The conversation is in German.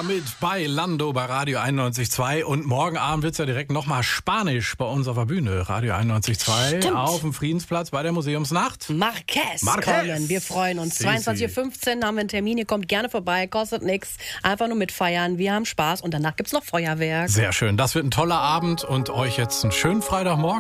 Salsa mit Bailando bei Radio 91.2 und morgen Abend wird es ja direkt nochmal Spanisch bei uns auf der Bühne. Radio 91.2 auf dem Friedensplatz bei der Museumsnacht. Marquez kommen, wir freuen uns. 22.15 Uhr haben wir einen Termin, ihr kommt gerne vorbei, kostet nichts, einfach nur mitfeiern, wir haben Spaß und danach gibt's noch Feuerwerk. Sehr schön, das wird ein toller Abend und euch jetzt einen schönen Freitagmorgen.